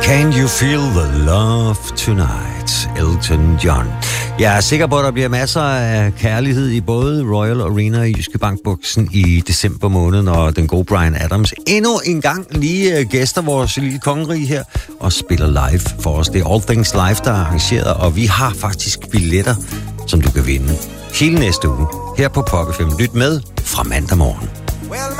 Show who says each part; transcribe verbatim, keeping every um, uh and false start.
Speaker 1: Can you feel the love tonight? Elton John. Jeg er sikker på, at der bliver masser af kærlighed i både Royal Arena og Jyske Bank-buksen i december måned, når den gode Bryan Adams endnu en gang lige gæster vores lille kongerige her og spiller live for os. Det er All Things Live, der er arrangeret, og vi har faktisk billetter, som du kan vinde hele næste uge her på Pop F M. Lyt med fra mandag morgen.